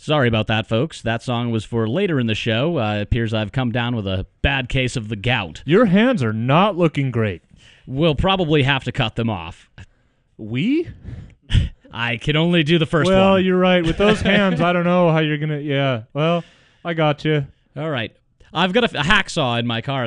Sorry about that, folks. That song was for later in the show. It appears I've come down with a bad case of the gout. Your hands are not looking great. We'll probably have to cut them off. We? I can only do the first one. Well, you're right. With those hands, I don't know how you're going to... Yeah, well, I got you. All right. I've got a hacksaw in my car